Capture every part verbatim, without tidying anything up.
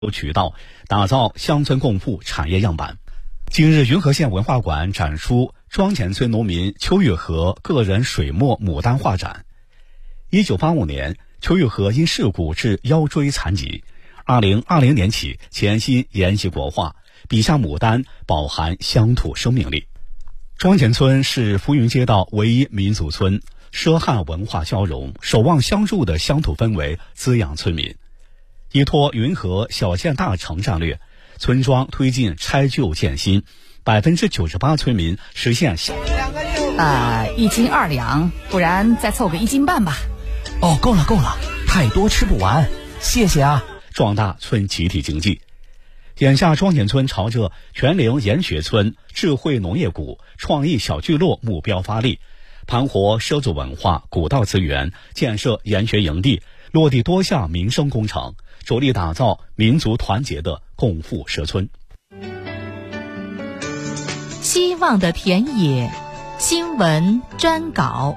渠道，打造乡村共富产业样板。近日，云和县文化馆展出庄前村农民邱玉和个人水墨牡丹画展。一九八五年，邱玉和因事故致腰椎残疾，二零二零年起潜心研习国画，笔下牡丹饱含乡土生命力。庄前村是浮云街道唯一民族村，奢汉文化交融，守望相助的乡土氛围滋养村民。依托云和小建大成战略，村庄推进拆旧建新，百分之九十八村民实现。 呃，一斤二两，不然再凑个一斤半吧。 哦，够了够了，太多吃不完，谢谢啊！ 壮大村集体经济。眼下庄前村朝着全龄研学村、智慧农业谷、创意小聚落目标发力，盘活畲族文化、古道资源，建设研学营地，落地多项民生工程，着力打造民族团结的共富社村。 希望的田野新闻专稿，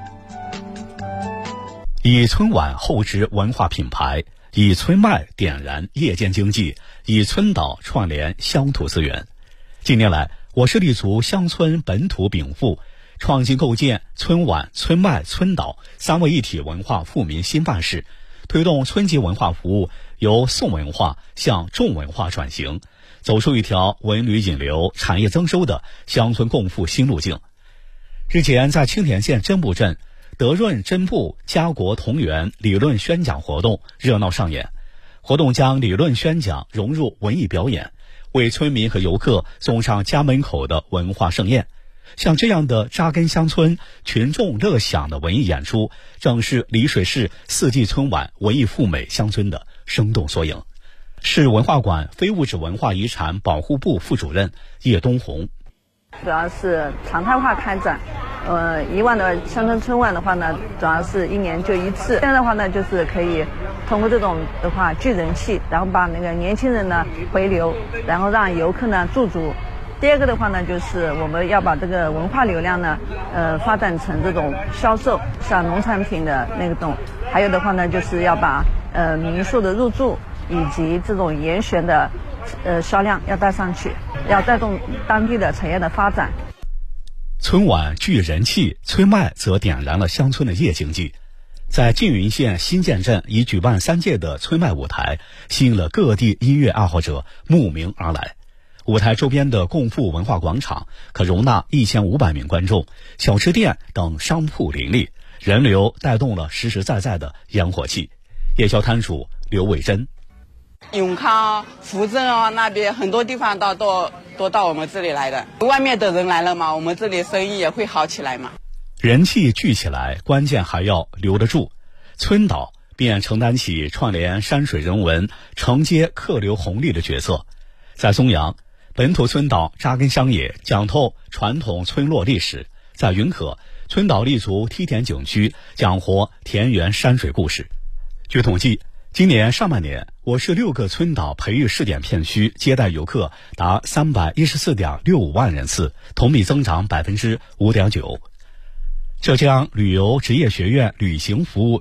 以村晚厚植文化品牌，以村麦点燃夜间经济，以村岛串联乡土资源。近年来，我市立足乡村本土禀赋，创新构建村晚、村麦、村岛三位一体文化富民新范式，推动村级文化服务由宋文化向重文化转型，走出一条文旅引流、产业增收的乡村共富新路径。日前，在青田县真布镇，德润真布家国同源理论宣讲活动热闹上演。活动将理论宣讲融入文艺表演，为村民和游客送上家门口的文化盛宴。像这样的扎根乡村、群众乐享的文艺演出，正是丽水市四季春晚文艺富美乡村的生动缩影。市文化馆非物质文化遗产保护部副主任叶东红， 主要是常态化开展。呃，以往的乡村春晚的话呢，主要是一年就一次。现在的话呢，就是可以通过这种的话聚人气，然后把那个年轻人呢回流，然后让游客呢驻足。第二个的话呢，就是我们要把这个文化流量呢，呃，发展成这种销售，像农产品的那个种，还有的话呢，就是要把呃民宿的入住以及这种研学的呃销量要带上去，要带动当地的产业的发展。 村晚聚人气，村麦则点燃了乡村的夜经济。在缙云县新建镇已举办三届的村麦舞台，吸引了各地音乐爱好者慕名而来。舞台周边的共富文化广场可容纳一千五百名观众，小吃店等商铺林立，人流带动了实实在在的烟火气。夜宵摊主刘伟珍， 永康、福镇啊那边很多地方到都都到我们这里来的，外面的人来了嘛，我们这里生意也会好起来嘛。 人气聚起来，关键还要留得住。村岛便承担起串联山水人文、承接客流红利的角色。在松阳，本土村岛扎根乡野，讲透传统村落历史；在云可，村岛立足梯田景区，讲活田园山水故事。据统计，今年上半年，我市六个村岛培育试点片区接待游客达三百一十四点六五万人次，同比增长百分之五点九。浙江旅游职业学院旅行服务